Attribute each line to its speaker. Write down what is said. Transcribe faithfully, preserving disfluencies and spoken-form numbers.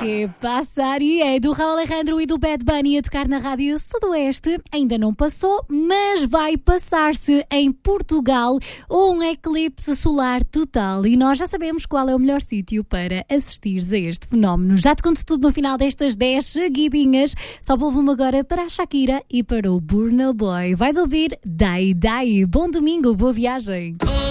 Speaker 1: Que passaria do Raul Alejandro e do Bad Bunny a tocar na Rádio Sudoeste. Ainda não passou, mas vai passar-se em Portugal um eclipse solar total. E nós já sabemos qual é o melhor sítio para assistires a este fenómeno. Já te conto tudo no final destas dez seguidinhas. Só vou me agora para a Shakira e para o Burna Boy. Vais ouvir Dai Dai. Bom domingo, boa viagem.